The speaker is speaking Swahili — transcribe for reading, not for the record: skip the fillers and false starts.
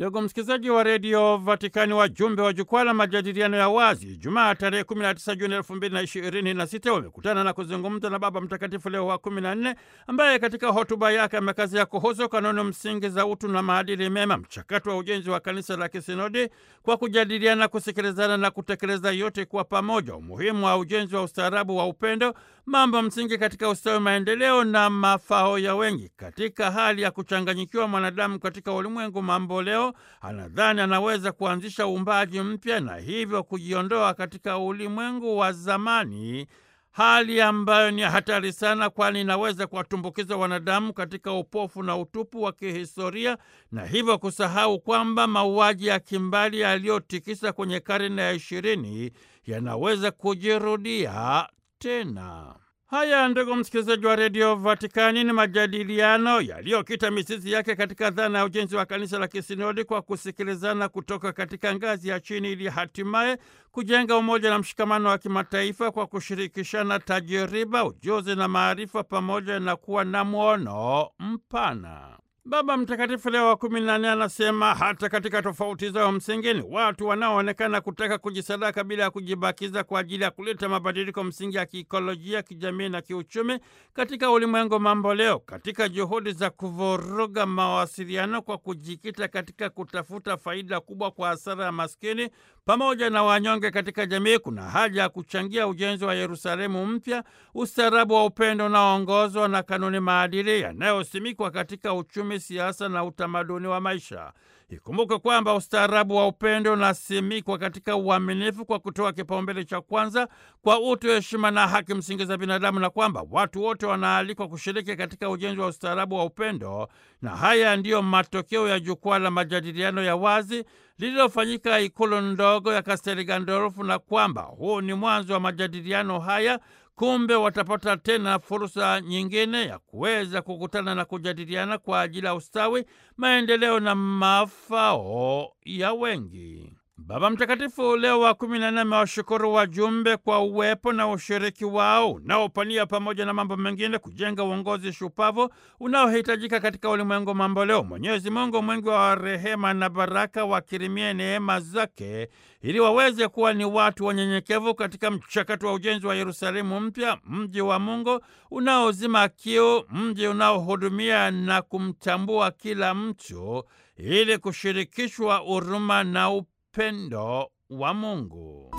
Ndugu msikilizaji wa redio Vatikani, wajumbe wa jukwaa la majadiliano ya wazi Ijumaa tarehe 19 Juni 2026 wamekutana na kuzungumza na Baba Mtakatifu Leo wa 14, ambaye katika hotuba yake amekazia kuhusu kanuni msingi za utu na maadili mema, mchakato wa ujenzi wa kanisa la kisinodi kwa kujadiliana, kusikilizana na kutekeleza yote kwa pamoja, umuhimu wa ujenzi wa ustaarabu wa upendo, mambo msingi katika ustawi, maendeleo na mafao ya wengi. Katika hali ya kuchanganyikiwa mwanadamu katika ulimwengu mambo leo, anadhani anaweza kuanzisha uumbaji mpya na hivyo kujiondoa katika ulimwengu wa zamani, hali ambayo ni hatari sana, kwani inaweza kuwatumbukiza wanadamu katika upofu na utupu wa kihistoria na hivyo kusahau kwamba mauaji ya kimbali yaliyotikisa kwenye karne ya 20 yanaweza kujirudia tena. Haya, ndugu msikilizaji wa redio Vatikani, ni majadiliano yaliyokita mizizi yake katika dhana ya ujenzi wa kanisa la kisinodi kwa kusikilizana kutoka katika ngazi ya chini, ili hatimaye kujenga umoja na mshikamano wa kimataifa kwa kushirikishana tajiriba, ujuzi na maarifa, pamoja na kuwa na mwono mpana. Baba Mtakatifu Leo wa 14 anasema hata katika tofauti zao msingi ni watu wanaoonekana kutaka kujisadaka bila ya kujibakiza kwa ajili ya kuleta mabadiliko msingi ya kiikolojia, kijamii na kiuchumi katika ulimwengu mambo leo, katika juhudi za kuvuruga mawasiliano kwa kujikita katika kutafuta faida kubwa kwa hasara ya maskini pamoja na wanyonge katika jamii. Kuna haja ya kuchangia ujenzi wa Yerusalemu mpya, ustaarabu wa upendo unaoongozwa na kanuni maadili yanayosimikwa katika uchumi, siasa na utamaduni wa maisha. Ikumbuke kwamba ustaarabu wa upendo unasimikwa katika uaminifu kwa kutoa kipaumbele cha kwanza kwa utu, heshima na haki msingi za binadamu, na kwamba watu wote wanaalikwa kushiriki katika ujenzi wa ustaarabu wa upendo. Na haya ndiyo matokeo ya jukwaa la majadiliano ya wazi lililofanyika ikulu ndogo ya Castel Gandolfo, na kwamba huu ni mwanzo wa majadiliano haya. Kumbe watapata tena fursa nyingine ya kuweza kukutana na kujadiliana kwa ajili ya ustawi, maendeleo na mafao ya wengi. Baba Mtakatifu Leo wa 14 amewashukuru wajumbe kwa uwepo na ushiriki wao unaopania pamoja na mambo mengine kujenga uongozi shupavu unaohitajika katika ulimwengu mambo leo. Mwenyezi Mungu mwingi wa rehema na baraka wakirimie neema zake ili waweze kuwa ni watu wanyenyekevu katika mchakato wa ujenzi wa Yerusalemu mpya, mji wa Mungu unaozima kiu, mji unaohudumia na kumtambua kila mtu ili kushirikishwa huruma na upendo wa Mungu.